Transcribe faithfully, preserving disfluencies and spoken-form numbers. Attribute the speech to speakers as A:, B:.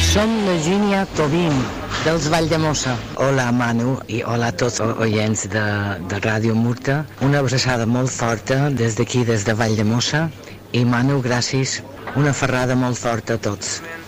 A: Som Virginia Tobin, dels Valldemossa. Hola, Manu, i hola a tots els oients de, de Ràdio Murta. Una abraçada molt forta des d'aquí, des de Valldemossa. I, Manu, gràcies. Una ferrada molt forta a tots.